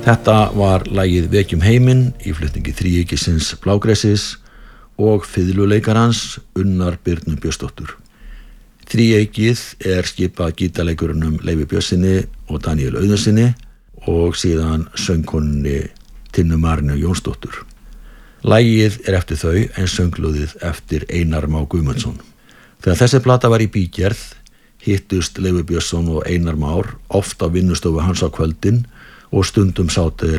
Þetta var lagið Vekjum heiminn í flutningi þríeykisins Blágressis og fiðluleikarans Unnar Birnu Björnsdóttur. Þríeykið skipað gítarleikurunum Leifi Björnssyni og Daníel Auðunsinni og síðan söngkonunni Tinnu Marínu Jónsdóttur. Lagið eftir þau en söngljóðið eftir Einar Má Guðmundsson. Þegar þessi plata var í bígerð hittust Leifur Björnsson og Einar Már oft á vinnustofu hans á kvöldin og stundum sátu þeir